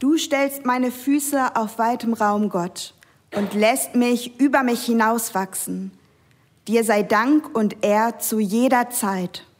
Du stellst meine Füße auf weitem Raum, Gott, und lässt mich über mich hinauswachsen. Dir sei Dank und Ehr zu jeder Zeit.